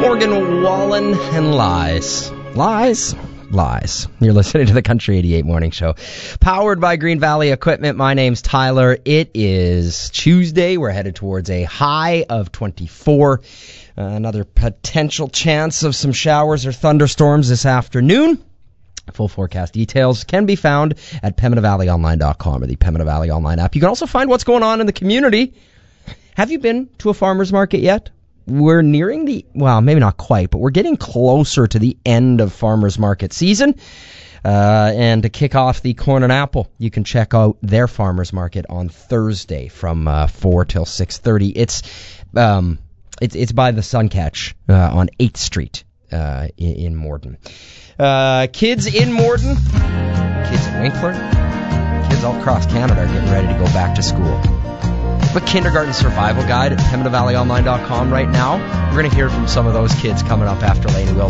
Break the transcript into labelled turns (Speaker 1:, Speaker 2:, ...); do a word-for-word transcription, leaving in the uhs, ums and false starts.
Speaker 1: Morgan Wallen and Lies. Lies? Lies. You're listening to the Country eighty-eight Morning Show. Powered by Green Valley Equipment. My name's Tyler. It is Tuesday. We're headed towards a high of twenty-four. Uh, another potential chance of some showers or thunderstorms this afternoon. Full forecast details can be found at Pembina Valley Online dot com or the Pembina Valley Online app. You can also find what's going on in the community. Have you been to a farmer's market yet? We're nearing the, well, maybe not quite, but we're getting closer to the end of farmer's market season. Uh, and to kick off the Corn and Apple, you can check out their farmer's market on Thursday from uh, four till six thirty. It's um, it's it's by the Suncatch uh, on eighth Street uh, in, in Morden. Uh, kids in Morden, kids in Winkler, kids all across Canada are getting ready to go back to school. A kindergarten survival guide at Pembina Valley Online dot com right now. We're going to hear from some of those kids coming up after Lainey Wilson.